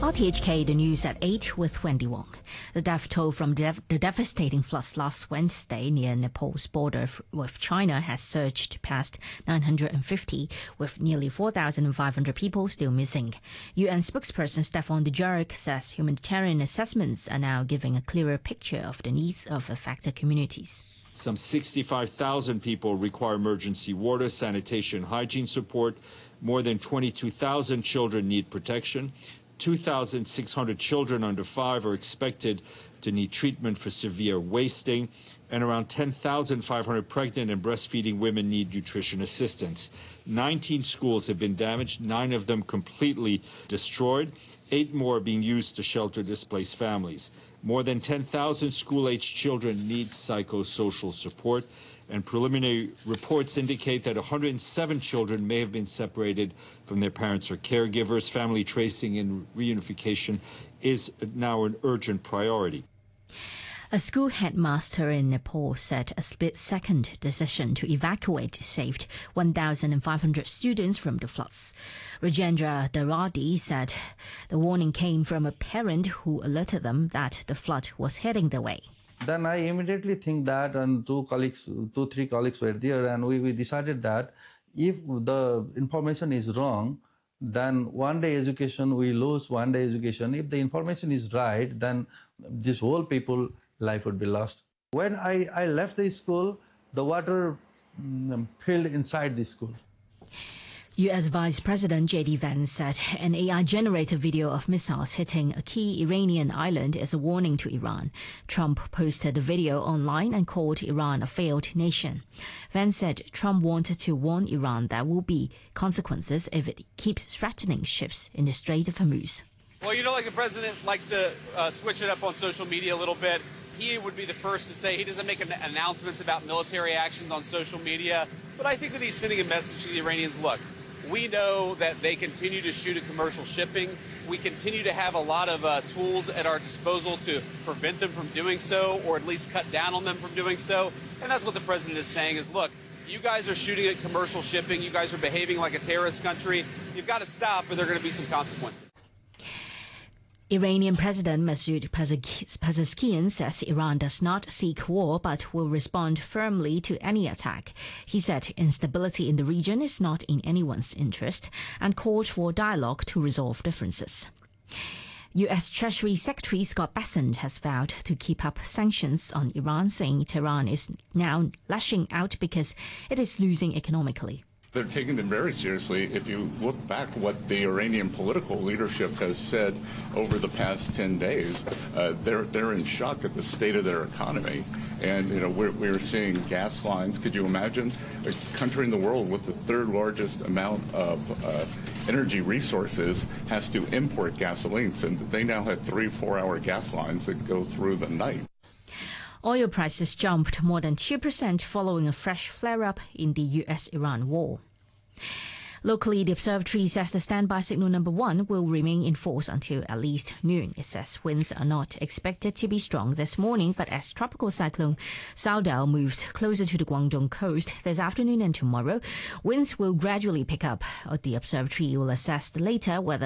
RTHK, the news at 8 with Wendy Wong. The death toll from the devastating floods last Wednesday near Nepal's border with China has surged past 950, with nearly 4,500 people still missing. UN spokesperson Stefan Dujarric says humanitarian assessments are now giving a clearer picture of the needs of affected communities. Some 65,000 people require emergency water, sanitation, hygiene support. More than 22,000 children need protection. 2,600 children under 5 are expected to need treatment for severe wasting, and around 10,500 pregnant and breastfeeding women need nutrition assistance. 19 schools have been damaged, 9 of them completely destroyed. 8 more are being used to shelter displaced families. More than 10,000 school-aged children need psychosocial support, and preliminary reports indicate that 107 children may have been separated from their parents or caregivers. Family tracing and reunification is now an urgent priority. A school headmaster in Nepal said a split-second decision to evacuate saved 1,500 students from the floods. Rajendra Daradi said the warning came from a parent who alerted them that the flood was heading their way. Then I immediately think that, and 3 colleagues were there, and we decided that if the information is wrong, then one day education, we lose one day education. If the information is right, then this whole people life would be lost. When I left the school, the water filled inside the school. U.S. Vice President J.D. Vance said an AI-generated video of missiles hitting a key Iranian island is a warning to Iran. Trump posted the video online and called Iran a failed nation. Vance said Trump wanted to warn Iran there will be consequences if it keeps threatening ships in the Strait of Hormuz. Well, you know, like the president likes to switch it up on social media a little bit. He would be the first to say he doesn't make announcements about military actions on social media. But I think that he's sending a message to the Iranians. Look, we know that they continue to shoot at commercial shipping. We continue to have a lot of tools at our disposal to prevent them from doing so, or at least cut down on them from doing so. And that's what the president is saying is, look, you guys are shooting at commercial shipping. You guys are behaving like a terrorist country. You've got to stop, or there are going to be some consequences. Iranian President Masoud Pezeshkian says Iran does not seek war but will respond firmly to any attack. He said instability in the region is not in anyone's interest and called for dialogue to resolve differences. U.S. Treasury Secretary Scott Bessent has vowed to keep up sanctions on Iran, saying Tehran is now lashing out because it is losing economically. They're taking them very seriously. If you look back what the Iranian political leadership has said over the past 10 days, they're in shock at the state of their economy. And, you know, we're seeing gas lines. Could you imagine a country in the world with the 3rd largest amount of energy resources has to import gasolines, and they now have 3-4-hour gas lines that go through the night. Oil prices jumped more than 2% following a fresh flare-up in the U.S.-Iran war. Locally, the observatory says the standby signal number 1 will remain in force until at least noon. It says winds are not expected to be strong this morning, but as tropical cyclone Saudal moves closer to the Guangdong coast this afternoon and tomorrow, winds will gradually pick up. The observatory will assess later whether